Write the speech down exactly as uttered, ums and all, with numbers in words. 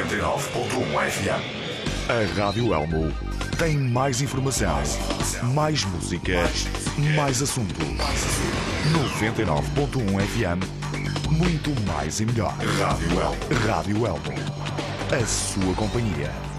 noventa e nove ponto um F M. A Rádio Elmo tem mais informação, mais música, mais assunto. noventa e nove ponto um F M, muito mais e melhor. Rádio Elmo. Rádio Elmo, a sua companhia.